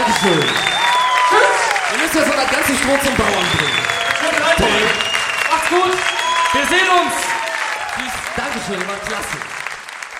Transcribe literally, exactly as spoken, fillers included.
Dankeschön. Ihr müsst ja so das ganze Stroh zum Bauern bringen. Toll. Macht's gut. Wir sehen uns. Dankeschön, war klasse.